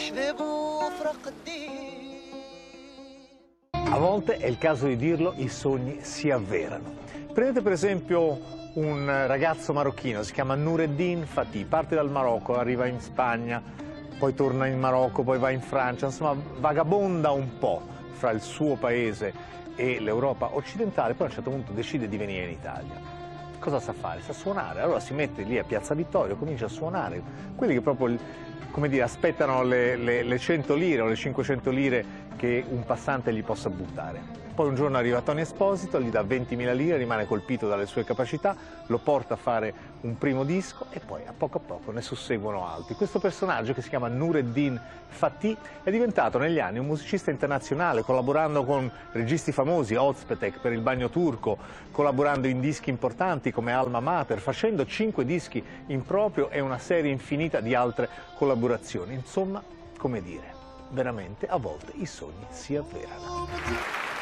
A volte, è il caso di dirlo, i sogni si avverano. Prendete per esempio un ragazzo marocchino, si chiama Noureddin Fatih, parte dal Marocco, arriva in Spagna, poi torna in Marocco, poi va in Francia, insomma vagabonda un po' fra il suo paese e l'Europa occidentale, poi a un certo punto decide di venire in Italia. Cosa sa fare? Sa suonare, allora si mette lì a Piazza Vittorio, comincia a suonare, quelli che proprio, come dire, aspettano le 100 lire o le 500 lire che un passante gli possa buttare. Poi un giorno arriva Tony Esposito, gli dà 20.000 lire, rimane colpito dalle sue capacità, lo porta a fare un primo disco e poi a poco ne susseguono altri. Questo personaggio, che si chiama Noureddin Fatih, è diventato negli anni un musicista internazionale, collaborando con registi famosi, Ozpetek per Il Bagno Turco, collaborando in dischi importanti come Alma Mater, facendo 5 dischi in proprio e una serie infinita di altre collaborazioni. Insomma, come dire, veramente a volte i sogni si avverano.